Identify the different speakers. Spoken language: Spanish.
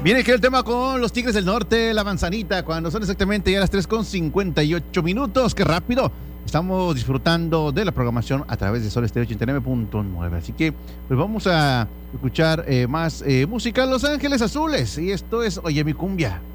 Speaker 1: Viene aquí el tema con los Tigres del Norte, la manzanita, cuando son exactamente ya las 3:58. Qué rápido. Estamos disfrutando de la programación a través de Sol Estéreo 89.9. Así que, pues vamos a escuchar más música. Los Ángeles Azules. Y esto es Oye mi cumbia.